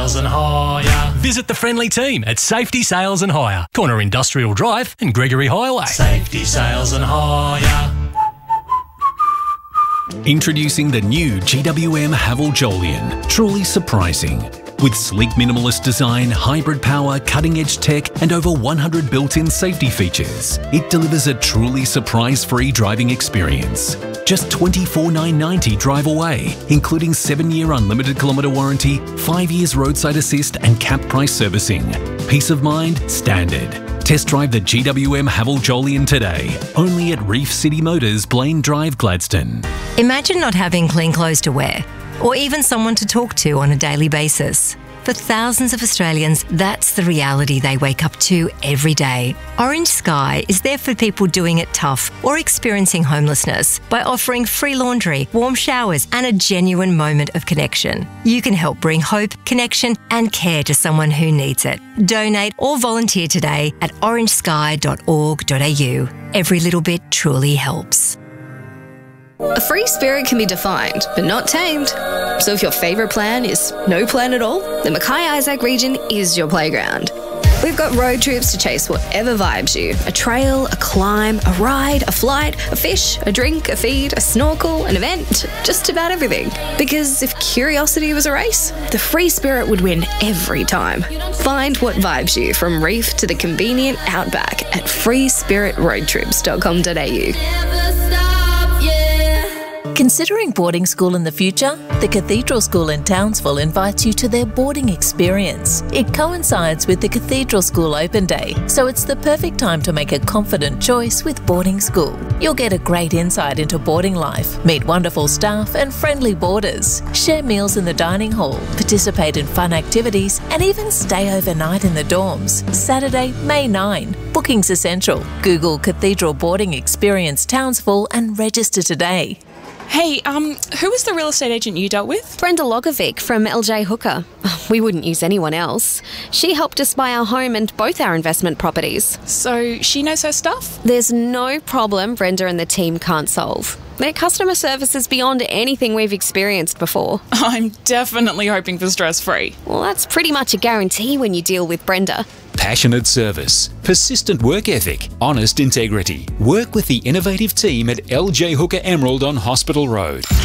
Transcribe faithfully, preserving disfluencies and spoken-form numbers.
And Hire. Visit the friendly team at Safety Sales and Hire, Corner Industrial Drive and Gregory Highway. Safety Sales and Hire. Introducing the new G W M Haval Jolyon. Truly surprising. With sleek minimalist design, hybrid power, cutting-edge tech and over one hundred built-in safety features, it delivers a truly surprise-free driving experience. Just twenty-four thousand nine hundred ninety dollars drive away, including seven year unlimited kilometre warranty, five years roadside assist and cap price servicing. Peace of mind, standard. Test drive the G W M Haval Jolyon today, only at Reef City Motors, Blaine Drive, Gladstone. Imagine not having clean clothes to wear, or even someone to talk to on a daily basis. For thousands of Australians, that's the reality they wake up to every day. Orange Sky is there for people doing it tough or experiencing homelessness by offering free laundry, warm showers and a genuine moment of connection. You can help bring hope, connection and care to someone who needs it. Donate or volunteer today at orange sky dot org dot a u. Every little bit truly helps. A free spirit can be defined, but not tamed. So if your favourite plan is no plan at all, the Mackay Isaac region is your playground. We've got road trips to chase whatever vibes you. A trail, a climb, a ride, a flight, a fish, a drink, a feed, a snorkel, an event, just about everything. Because if curiosity was a race, the free spirit would win every time. Find what vibes you from reef to the convenient outback at free spirit road trips dot com dot a u. Considering boarding school in the future? The Cathedral School in Townsville invites you to their boarding experience. It coincides with the Cathedral School Open Day, so it's the perfect time to make a confident choice with boarding school. You'll get a great insight into boarding life, meet wonderful staff and friendly boarders, share meals in the dining hall, participate in fun activities, and even stay overnight in the dorms. Saturday, May ninth. Bookings essential. Google Cathedral Boarding Experience Townsville and register today. Hey, um, who was the real estate agent you dealt with? Brenda Logovic from L J Hooker. We wouldn't use anyone else. She helped us buy our home and both our investment properties. So she knows her stuff? There's no problem Brenda and the team can't solve. Their customer service is beyond anything we've experienced before. I'm definitely hoping for stress-free. Well, that's pretty much a guarantee when you deal with Brenda. Passionate service, persistent work ethic, honest integrity. Work with the innovative team at L J Hooker Emerald on Hospital Road.